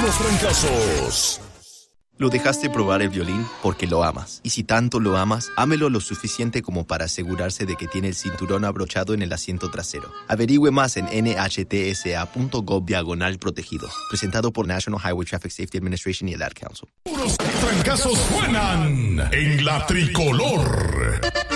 Puros trancazos. Lo dejaste probar el violín porque lo amas. Y si tanto lo amas, ámelo lo suficiente como para asegurarse de que tiene el cinturón abrochado en el asiento trasero. Averigüe más en nhtsa.gov/protegido. Presentado por National Highway Traffic Safety Administration y el Ad Council. Puros trancazos suenan en la tricolor.